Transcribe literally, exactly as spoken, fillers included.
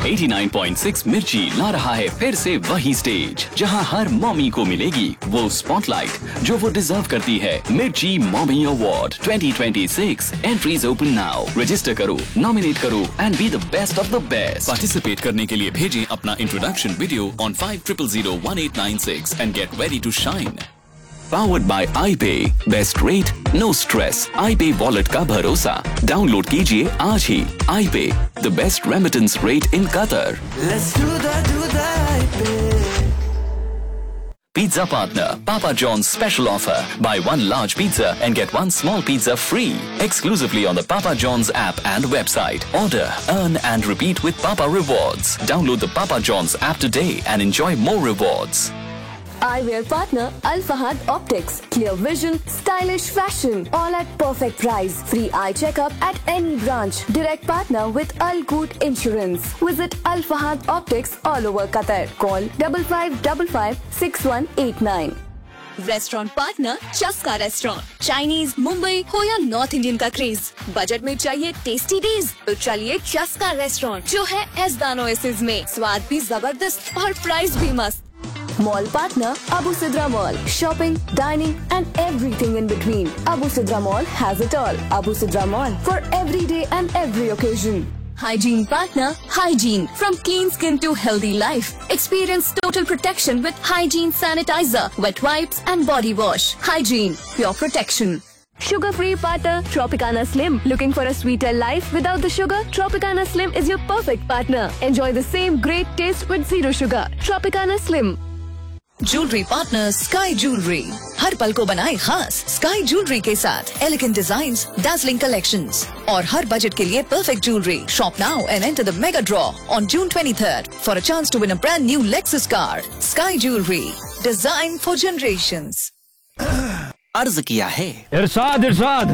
नवासी पॉइंट छह मिर्ची ला रहा है फिर से वही स्टेज जहां हर मॉमी को मिलेगी वो स्पॉटलाइट जो वो डिजर्व करती है। मिर्ची mommy award twenty twenty six entries open now. Register करो, नॉमिनेट करो and be the best of the best. Participate करने के लिए भेजें अपना introduction video on five triple zero one eight nine six and get ready to shine. Powered by iPay, best rate, no stress. iPay wallet का भरोसा। Download कीजिए आज ही। iPay, the best remittance rate in Qatar. Let's do that, do that, iPay. Pizza partner, Papa John's special offer. Buy one large pizza and get one small pizza free. Exclusively on the Papa John's app and website. Order, earn and repeat with Papa Rewards. Download the Papa John's app today and enjoy more rewards. Eyewear partner Al Fahad Optics. Clear vision, stylish fashion, all at perfect price. Free eye checkup at any branch. Direct partner with Al Good Insurance. Visit Al Fahad Optics all over Qatar. Call double five double five six one eight nine. Restaurant partner चस्का restaurant. Chinese, Mumbai हो या north Indian का craze, budget में चाहिए tasty days तो चलिए चस्का restaurant जो है एसदान ओएसिस में। स्वाद भी जबरदस्त और प्राइस भी मस्त। Mall partner Abu Sidra Mall. Shopping, dining and everything in between. Abu Sidra Mall has it all. Abu Sidra Mall for every day and every occasion. Hygiene partner Hygiene. From clean skin to healthy life. Experience total protection with Hygiene sanitizer, wet wipes and body wash. Hygiene, pure protection. Sugar-free partner Tropicana Slim. Looking for a sweeter life without the sugar? Tropicana Slim is your perfect partner. Enjoy the same great taste with zero sugar. Tropicana Slim. Jewellery partner sky jewellery. हर पल को बनाए खास sky jewellery के साथ elegant designs, dazzling collections और हर budget के लिए perfect jewelry. Shop now and enter the mega draw on June twenty-third for a chance to win a brand new Lexus car. Sky Jewelry, designed for generations. अर्ज किया है इरशाद इरशाद